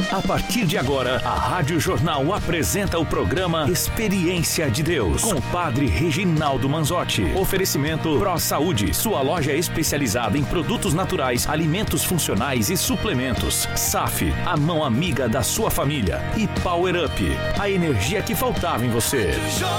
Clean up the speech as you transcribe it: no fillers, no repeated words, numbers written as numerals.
A partir de agora, a Rádio Jornal apresenta o programa Experiência de Deus, com o Padre Reginaldo Manzotti. Oferecimento Pro Saúde, sua loja especializada em produtos naturais, alimentos funcionais e suplementos. SAF, a mão amiga da sua família. E Power Up, a energia que faltava em você.